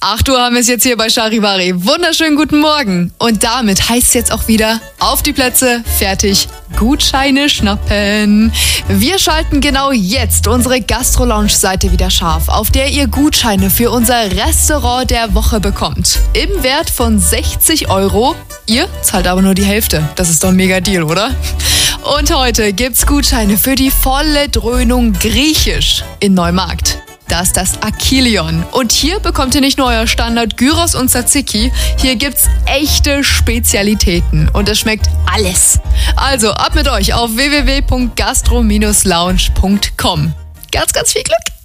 8 Uhr haben wir es jetzt hier bei Charivari. Wunderschönen guten Morgen. Und damit heißt es jetzt auch wieder auf die Plätze, fertig, Gutscheine schnappen. Wir schalten genau jetzt unsere Gastro-Lounge-Seite wieder scharf, auf der ihr Gutscheine für unser Restaurant der Woche bekommt. Im Wert von 60 €. Ihr zahlt aber nur die Hälfte. Das ist doch ein mega Deal, oder? Und heute gibt's Gutscheine für die volle Dröhnung Griechisch in Neumarkt. Das ist das Akilion. Und hier bekommt ihr nicht nur euer Standard Gyros und Tzatziki, hier gibt's echte Spezialitäten. Und es schmeckt alles. Also ab mit euch auf www.gastro-lounge.com. Ganz, ganz viel Glück!